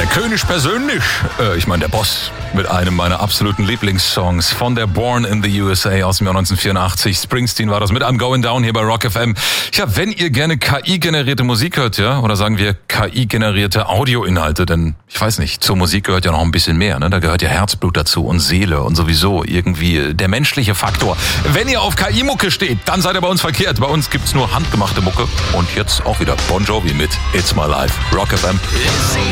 König persönlich, ich meine der Boss, mit einem meiner absoluten Lieblingssongs von der Born in the USA aus dem Jahr 1984. Springsteen war das mit I'm Going Down hier bei Rock FM. Ja, wenn ihr gerne KI-generierte Musik hört, ja, oder sagen wir KI-generierte Audioinhalte, denn ich weiß nicht, zur Musik gehört ja noch ein bisschen mehr, ne? Da gehört ja Herzblut dazu und Seele und sowieso irgendwie der menschliche Faktor. Wenn ihr auf KI-Mucke steht, dann seid ihr bei uns verkehrt. Bei uns gibt's nur handgemachte Mucke und jetzt auch wieder Bon Jovi mit It's My Life. Rock FM.